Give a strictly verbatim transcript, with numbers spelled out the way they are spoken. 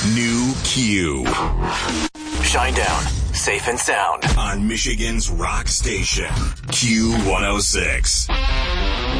New Q. Shine down, safe and sound. On Michigan's rock station, Q one oh six.